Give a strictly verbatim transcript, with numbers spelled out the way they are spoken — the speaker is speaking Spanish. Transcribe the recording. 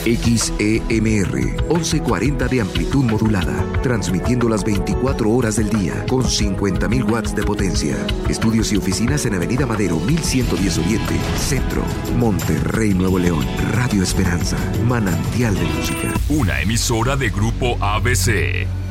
X E M R once cuarenta de amplitud modulada, transmitiendo las veinticuatro horas del día con cincuenta mil watts de potencia. Estudios y oficinas en Avenida Madero mil ciento diez Oriente, Centro, Monterrey, Nuevo León. Radio Esperanza, manantial de música. Una emisora de Grupo A B C.